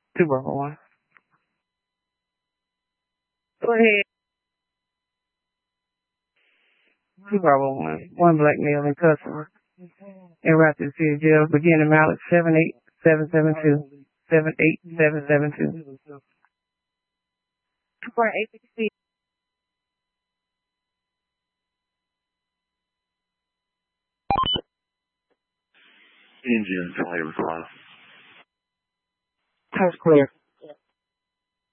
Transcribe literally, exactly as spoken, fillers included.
Two Bravo one. Go ahead. Two Bravo one. One black male and customer. In route to the city jail. Beginning mileage seven eight seven seven two. Seven eight seven seven two. For eight sixty. Engine twenty response. House clear.